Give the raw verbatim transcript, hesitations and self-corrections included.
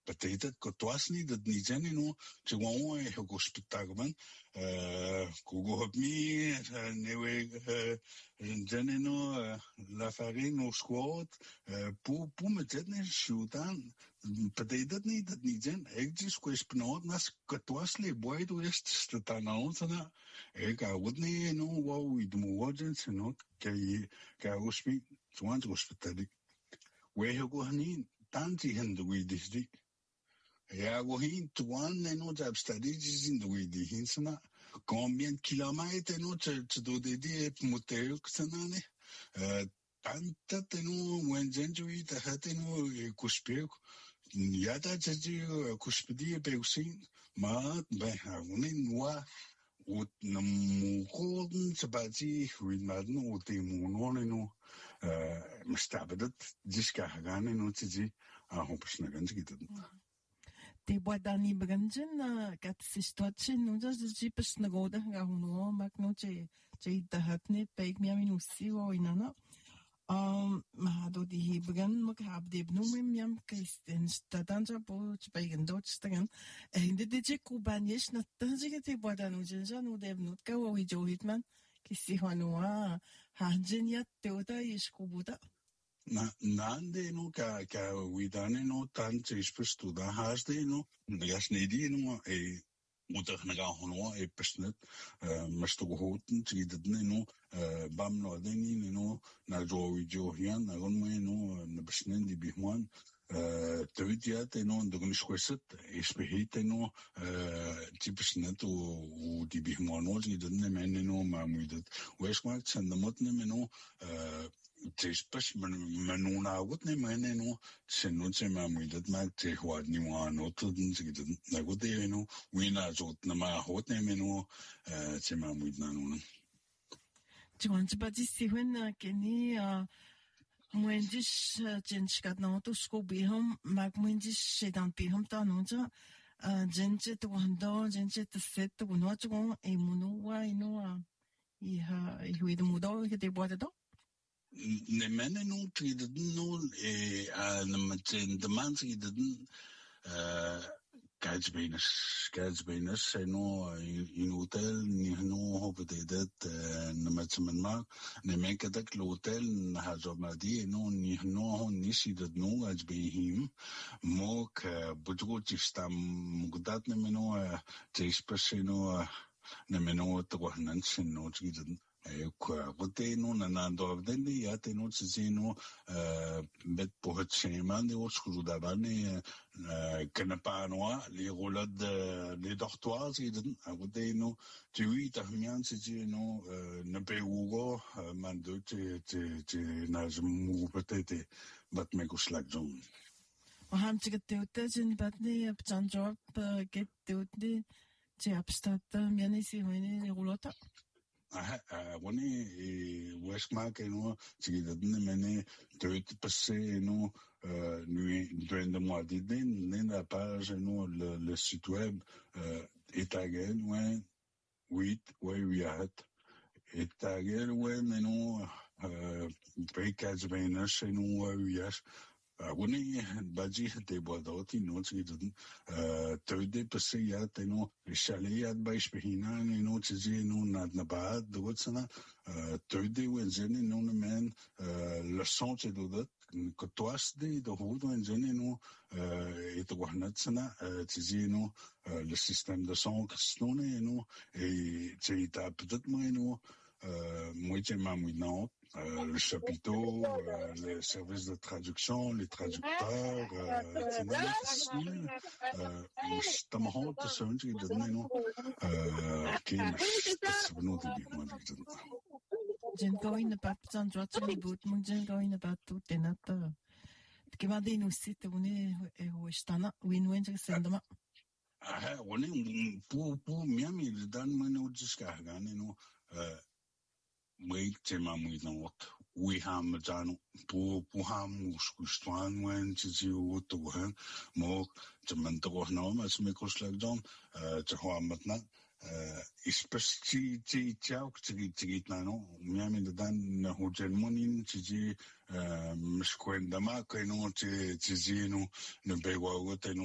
Peut-être que toi, ni de nijani no, tu vois, et au spectacle, euh, Kogo Hopmi, Newe, Janino, la farine au squat, pour, pour me dire, ne shootan, peut-être ni de nijan, existe que je peux not, nas, que toi, les boys, tu es, c'est un autre, na, et qu'à Woodney, no, wow, we do more than, c'est not, qu'à, qu'à Ospi, tu vois, hospitalier. Ouais, go hani, tanti hende we disdi. Ja, go hin, tuan, no, jab stadis in the way the hinsana, combien de kilomètres, no, tu, tu dois dédier, moteur, que ça n'en est. Euh, tanta, no, when genjui, ta hate, no, kuspek, yada, jaji, kuspedi, peusin, ma, ben, on est noir. Ut na mukon sa baji rinmad no uti munon no mastabadat diskahagane no tiji a hompers na ganzi gitan. Te boadani baganjen kat sistwatsin no just jipes na goda nga huno mak no che che dahatne peik mi minusi o inana. Um, maar door die began me heb de benoeming jam Christen stadanza po spelen doodstagen en de dit Kubanis na tanzige te bodan ujenja no de not ka o jo hitman kisi hanua hanjenya teota iskubuda na nande no ka ka widane no tanze ispestuda hasde no gas nedi no e Moeder na gaan hono e pesnet mas to hoten tidne no bam no deni no na jo jo hian na gon me no na pesnen di bihman tevitiat no dogun squeset espehite no tipsnet o di bihman no di denne men no ma muidet wesmarkt san de motne no te spes men men na gut ne men no se no se ma muidet ma te hwad ni wa no to den sig na gut de no wina zot na ma hot ne men no se ma muid na no tu want pas dis si when keni Mwendis jenskat na to sko bihom mag mwendis sedan bihom ta no ja jenje to hando jenje to set to no to e muno wa ino i ha i hui de mudo ke te boa do ne mene no tride no e a na maten de manzi de Kajbenes, Kajbenes, no in hotel, ni no hoopte dat na matsemen mak, ne menke dat hotel na hazomadi, no ni no nisi dat no Kajbehim, mok budgot istam mugdat ne meno teispes no ne meno te wahnan sin no tgidan. Quoi, côté non, on a d'ordre, il y a des notes, c'est non, euh, bet pour être chez man, des autres choses d'abord, euh, canapé noir, les roulades, les dortoirs, c'est à côté non, tu oui, t'as rien, c'est non, euh, ne paye ou man de, tu, tu, tu, n'as jamais peut-être, bat me couche la zone. Og ham til det det sin batne aptan job get det det til abstat meni si hoine rulota. Ah, wani Westmark no tigidadne mene te passer no nuit de mois d'idée la page no le, le site web etagen ouais huit ouais huit etagen ouais mais no package ben chez nous huit wani baji te bodoti no tigidadne te passer ya te no chalet bij spehina no tzi no na na baad dotsana te wen zene no men le son te dodat que toas de de hoed wen zene no et wahnatsana tzi no le système de son kristone no et tzi ta peut-être moi no moitié mamouinant le chapiteau les services de traduction les traducteurs justement tout ça je dis non qui c'est bon de dire moi Jen going about san jotsen boot mun jen going about tout tenata que va de nous site on est au stana win win je sendama ah on est pour pour miami dan mano discargane no Wait, tema muy not. We ham jan po po ham uskustuan wen tzi o to han mo temen to no mas me koslag don te hoamat na ispesti tzi tziauk tzi tzi na no miami dan na hotel monin tzi mskwen dama keno tzi tzi no ne bewa o te no